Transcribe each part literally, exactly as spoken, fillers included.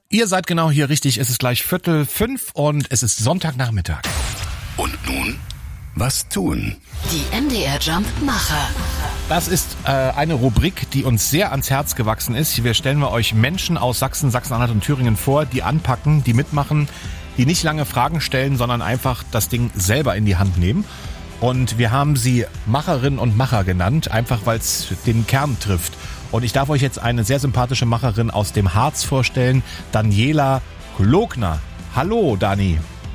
Ihr seid genau hier richtig. Es ist gleich Viertel fünf und es ist Sonntagnachmittag. Und nun, was tun? Die M D R Jump Macher. Das ist äh, eine Rubrik, die uns sehr ans Herz gewachsen ist. Hier stellen wir euch Menschen aus Sachsen, Sachsen-Anhalt und Thüringen vor, die anpacken, die mitmachen, die nicht lange Fragen stellen, sondern einfach das Ding selber in die Hand nehmen. Und wir haben sie Macherinnen und Macher genannt, einfach weil es den Kern trifft. Und ich darf euch jetzt eine sehr sympathische Macherin aus dem Harz vorstellen, Daniela Glogner. Hallo, Dani.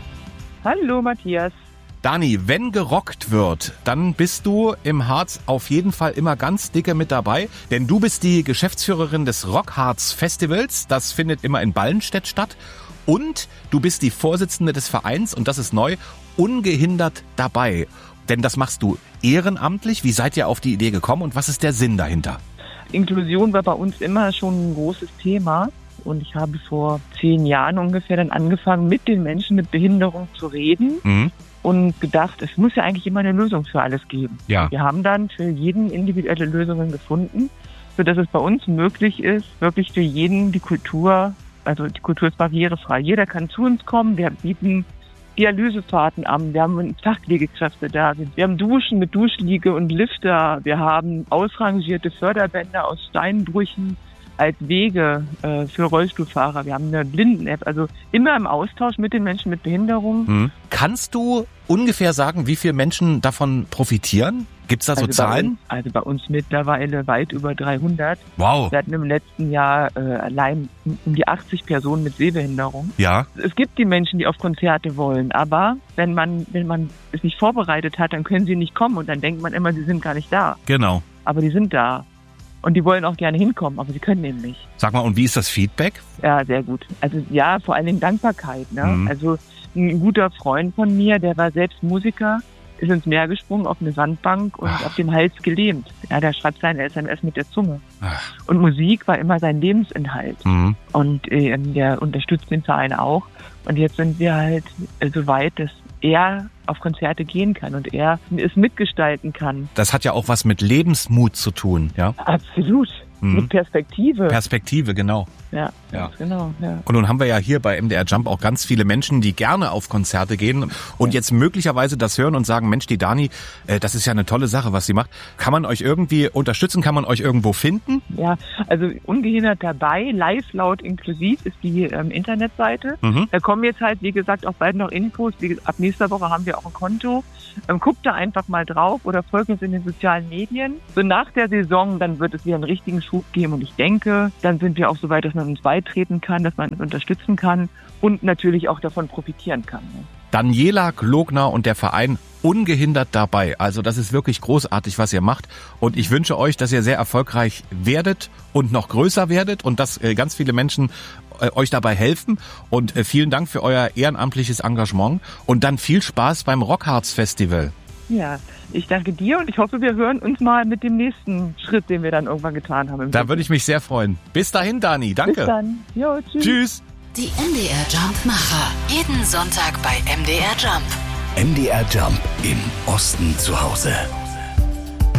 Hallo, Matthias. Dani, wenn gerockt wird, dann bist du im Harz auf jeden Fall immer ganz dicke mit dabei, denn du bist die Geschäftsführerin des Rockharz Festivals, das findet immer in Ballenstedt statt, und du bist die Vorsitzende des Vereins, und das ist neu, Ungehindert dabei. Denn das machst du ehrenamtlich. Wie seid ihr auf die Idee gekommen und was ist der Sinn dahinter? Inklusion war bei uns immer schon ein großes Thema. Und ich habe vor zehn Jahren ungefähr dann angefangen, mit den Menschen mit Behinderung zu reden. Mhm. Und gedacht, es muss ja eigentlich immer eine Lösung für alles geben. Ja. Wir haben dann für jeden individuelle Lösungen gefunden, sodass es bei uns möglich ist, wirklich für jeden die Kultur, also die Kultur ist barrierefrei. Jeder kann zu uns kommen. Wir bieten Dialysefahrten an, wir haben Fachpflegekräfte da, wir haben Duschen mit Duschliege und Lifter, wir haben ausrangierte Förderbänder aus Steinbrüchen als Wege äh, für Rollstuhlfahrer, wir haben eine Blinden-App, also immer im Austausch mit den Menschen mit Behinderung. Hm. Kannst du ungefähr sagen, wie viele Menschen davon profitieren? Gibt's da so also Zahlen? Bei uns, also bei uns mittlerweile weit über dreihundert. Wow. Wir hatten im letzten Jahr äh, allein um die achtzig Personen mit Sehbehinderung. Ja. Es gibt die Menschen, die auf Konzerte wollen, aber wenn man, wenn man es nicht vorbereitet hat, dann können sie nicht kommen und dann denkt man immer, sie sind gar nicht da. Genau. Aber die sind da. Und die wollen auch gerne hinkommen, aber sie können eben nicht. Sag mal, und wie ist das Feedback? Ja, sehr gut. Also ja, vor allen Dingen Dankbarkeit. Ne? Mhm. Also ein guter Freund von mir, der war selbst Musiker, ist ins Meer gesprungen auf eine Sandbank und Ach. auf dem Hals gelähmt. Ja, der schreibt seine S M S mit der Zunge. Ach. Und Musik war immer sein Lebensinhalt. Mhm. Und äh, der unterstützt den Verein auch. Und jetzt sind wir halt äh, so weit, dass er auf Konzerte gehen kann und er es mitgestalten kann. Das hat ja auch was mit Lebensmut zu tun, ja? Absolut. Mhm. Mit Perspektive. Perspektive, genau. Ja, ja. genau. Ja. Und nun haben wir ja hier bei M D R Jump auch ganz viele Menschen, die gerne auf Konzerte gehen und ja. jetzt möglicherweise das hören und sagen, Mensch, die Dani, äh, das ist ja eine tolle Sache, was sie macht. Kann man euch irgendwie unterstützen? Kann man euch irgendwo finden? Ja, also Ungehindert dabei, live, laut, inklusiv ist die ähm, Internetseite. Mhm. Da kommen jetzt halt, wie gesagt, auch bald noch Infos. Wie, ab nächster Woche haben wir auch ein Konto. Ähm, guckt da einfach mal drauf oder folgt uns in den sozialen Medien. So nach der Saison, dann wird es wieder einen richtigen Schub geben und ich denke, dann sind wir auch so weit, dass man uns beitreten kann, dass man uns unterstützen kann und natürlich auch davon profitieren kann. Ne? Daniela Glogner und der Verein Ungehindert dabei. Also das ist wirklich großartig, was ihr macht. Und ich wünsche euch, dass ihr sehr erfolgreich werdet und noch größer werdet und dass äh, ganz viele Menschen äh, euch dabei helfen. Und äh, vielen Dank für euer ehrenamtliches Engagement. Und dann viel Spaß beim Rockharz Festival. Ja, ich danke dir und ich hoffe, wir hören uns mal mit dem nächsten Schritt, den wir dann irgendwann getan haben. Da würde ich mich sehr freuen. Bis dahin, Dani. Danke. Bis dann. Jo, tschüss. Tschüss. Die M D R Jump Macher. Jeden Sonntag bei M D R Jump. M D R Jump im Osten zu Hause.